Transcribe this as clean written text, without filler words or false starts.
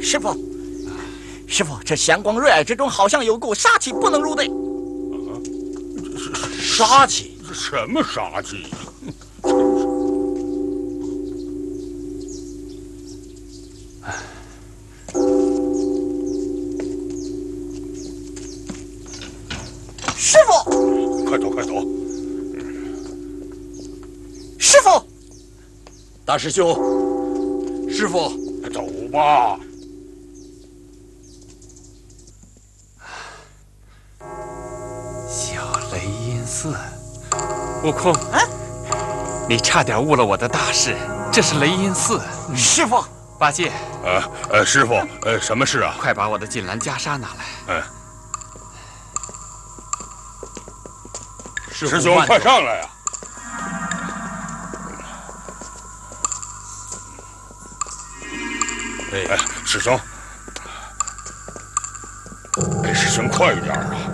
师傅，师傅，这祥光瑞霭之中好像有股杀气，不能入内。 杀气？ 什么杀气？ 师傅， 快走，快走！ 师傅， 大师兄，师傅， 走吧。 小雷音寺，悟空，你差点误了我的大事。这是雷音寺。 师傅， 八戒， 师傅，什么事啊？ 快把我的锦兰袈裟拿来。 师兄，快上来呀！师兄，师兄，快一点啊！